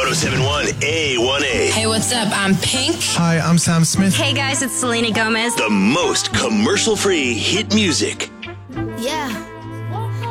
1071 A1A. Hey, what's up? I'm Pink. Hi, I'm Sam Smith. Hey guys, it's Selena Gomez. The most commercial-free hit music.